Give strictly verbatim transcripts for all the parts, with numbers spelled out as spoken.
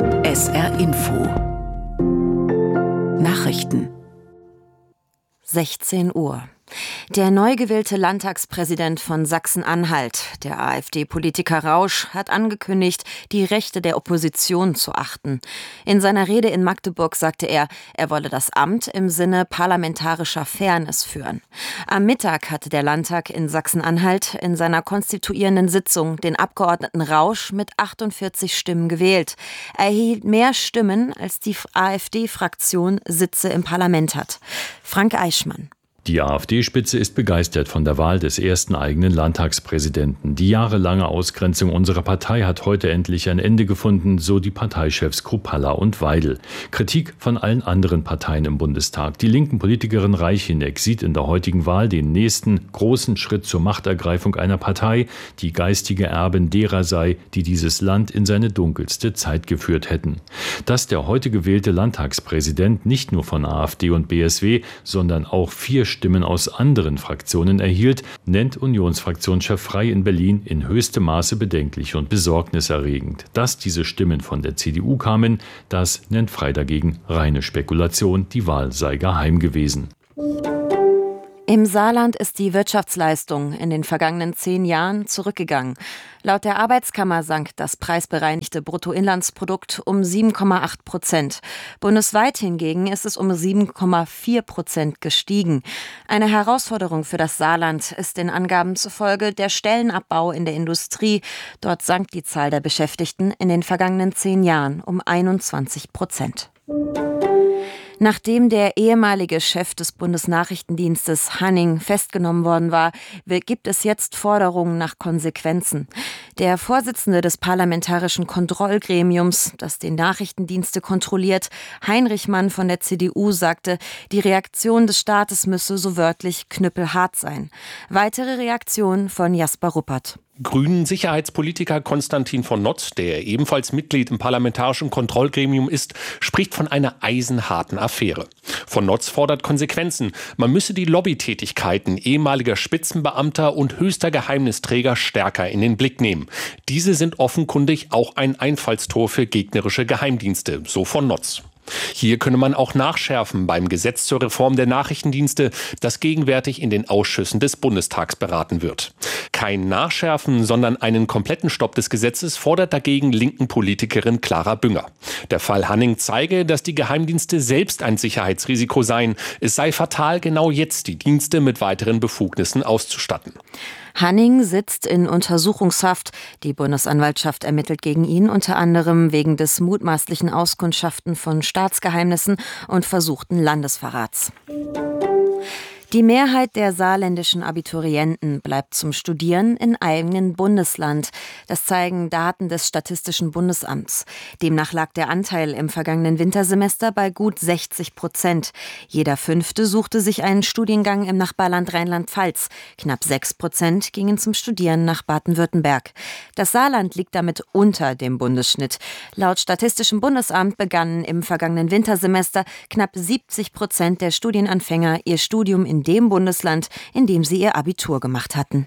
S R Info Nachrichten sechzehn Uhr. Der neu gewählte Landtagspräsident von Sachsen-Anhalt, der AfD-Politiker Rausch, hat angekündigt, die Rechte der Opposition zu achten. In seiner Rede in Magdeburg sagte er, er wolle das Amt im Sinne parlamentarischer Fairness führen. Am Mittag hatte der Landtag in Sachsen-Anhalt in seiner konstituierenden Sitzung den Abgeordneten Rausch mit achtundvierzig Stimmen gewählt. Er erhielt mehr Stimmen, als die AfD-Fraktion Sitze im Parlament hat. Frank Eichmann. Die AfD-Spitze ist begeistert von der Wahl des ersten eigenen Landtagspräsidenten. Die jahrelange Ausgrenzung unserer Partei hat heute endlich ein Ende gefunden, so die Parteichefs Kruppalla und Weidel. Kritik von allen anderen Parteien im Bundestag. Die linken Politikerin Reicheneck sieht in der heutigen Wahl den nächsten großen Schritt zur Machtergreifung einer Partei, die geistige Erbin derer sei, die dieses Land in seine dunkelste Zeit geführt hätten. Dass der heute gewählte Landtagspräsident nicht nur von AfD und B S W, sondern auch vier Stimmen aus anderen Fraktionen erhielt, nennt Unionsfraktionschef Frey in Berlin in höchstem Maße bedenklich und besorgniserregend. Dass diese Stimmen von der C D U kamen, das nennt Frey dagegen reine Spekulation, die Wahl sei geheim gewesen. Im Saarland ist die Wirtschaftsleistung in den vergangenen zehn Jahren zurückgegangen. Laut der Arbeitskammer sank das preisbereinigte Bruttoinlandsprodukt um sieben Komma acht Prozent. Bundesweit hingegen ist es um sieben Komma vier Prozent gestiegen. Eine Herausforderung für das Saarland ist den Angaben zufolge der Stellenabbau in der Industrie. Dort sank die Zahl der Beschäftigten in den vergangenen zehn Jahren um einundzwanzig Prozent. Nachdem der ehemalige Chef des Bundesnachrichtendienstes Hanning festgenommen worden war, gibt es jetzt Forderungen nach Konsequenzen. Der Vorsitzende des Parlamentarischen Kontrollgremiums, das die Nachrichtendienste kontrolliert, Heinrich Mann von der C D U, sagte, die Reaktion des Staates müsse so wörtlich knüppelhart sein. Weitere Reaktionen von Jasper Ruppert. Grünen-Sicherheitspolitiker Konstantin von Notz, der ebenfalls Mitglied im Parlamentarischen Kontrollgremium ist, spricht von einer eisenharten Affäre. Von Notz fordert Konsequenzen. Man müsse die Lobbytätigkeiten ehemaliger Spitzenbeamter und höchster Geheimnisträger stärker in den Blick nehmen. Diese sind offenkundig auch ein Einfallstor für gegnerische Geheimdienste, so von Notz. Hier könne man auch nachschärfen beim Gesetz zur Reform der Nachrichtendienste, das gegenwärtig in den Ausschüssen des Bundestags beraten wird. Kein Nachschärfen, sondern einen kompletten Stopp des Gesetzes fordert dagegen linken Politikerin Clara Bünger. Der Fall Hanning zeige, dass die Geheimdienste selbst ein Sicherheitsrisiko seien. Es sei fatal, genau jetzt die Dienste mit weiteren Befugnissen auszustatten. Hanning sitzt in Untersuchungshaft. Die Bundesanwaltschaft ermittelt gegen ihn unter anderem wegen des mutmaßlichen Auskundschaften von Staatsgeheimnissen und versuchten Landesverrats. Die Mehrheit der saarländischen Abiturienten bleibt zum Studieren in eigenem Bundesland. Das zeigen Daten des Statistischen Bundesamts. Demnach lag der Anteil im vergangenen Wintersemester bei gut sechzig Prozent. Jeder Fünfte suchte sich einen Studiengang im Nachbarland Rheinland-Pfalz. Knapp sechs Prozent gingen zum Studieren nach Baden-Württemberg. Das Saarland liegt damit unter dem Bundesschnitt. Laut Statistischem Bundesamt begannen im vergangenen Wintersemester knapp siebzig Prozent der Studienanfänger ihr Studium in dem Bundesland, in dem sie ihr Abitur gemacht hatten.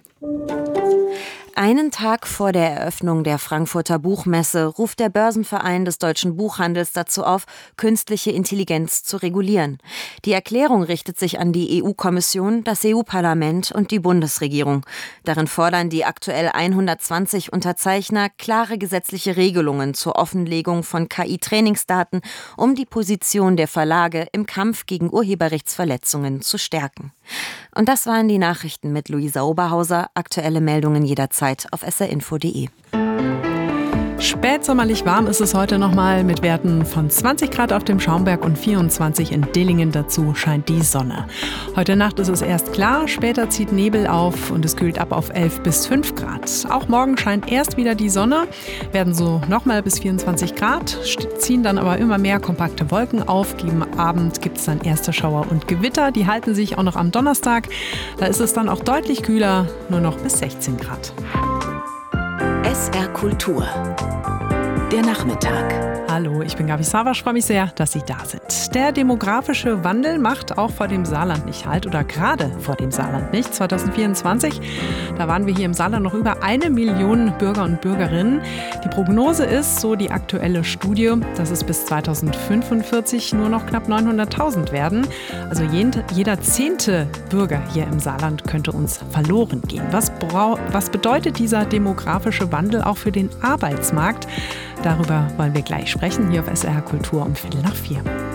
Einen Tag vor der Eröffnung der Frankfurter Buchmesse ruft der Börsenverein des deutschen Buchhandels dazu auf, künstliche Intelligenz zu regulieren. Die Erklärung richtet sich an die E U-Kommission, das E U-Parlament und die Bundesregierung. Darin fordern die aktuell hundertzwanzig Unterzeichner klare gesetzliche Regelungen zur Offenlegung von K I-Trainingsdaten, um die Position der Verlage im Kampf gegen Urheberrechtsverletzungen zu stärken. Und das waren die Nachrichten mit Luisa Oberhauser. Aktuelle Meldungen jederzeit auf s r info punkt de. Spätsommerlich warm ist es heute nochmal mit Werten von zwanzig Grad auf dem Schaumberg und vierundzwanzig in Dillingen. Dazu scheint die Sonne. Heute Nacht ist es erst klar, später zieht Nebel auf und es kühlt ab auf elf bis fünf Grad. Auch morgen scheint erst wieder die Sonne, werden so nochmal bis vierundzwanzig Grad, ziehen dann aber immer mehr kompakte Wolken auf. Gegen Abend gibt es dann erste Schauer und Gewitter, die halten sich auch noch am Donnerstag. Da ist es dann auch deutlich kühler, nur noch bis sechzehn Grad. S R Kultur. Der Nachmittag. Hallo, ich bin Gabi Savasch, freue mich sehr, dass Sie da sind. Der demografische Wandel macht auch vor dem Saarland nicht Halt oder gerade vor dem Saarland nicht. zwanzig vierundzwanzig, da waren wir hier im Saarland noch über eine Million Bürger und Bürgerinnen. Die Prognose ist, so die aktuelle Studie, dass es bis zweitausendfünfundvierzig nur noch knapp neunhunderttausend werden. Also jeder zehnte Bürger hier im Saarland könnte uns verloren gehen. Was, brau- was bedeutet dieser demografische Wandel auch für den Arbeitsmarkt? Darüber wollen wir gleich sprechen, hier auf S R Kultur um Viertel nach vier.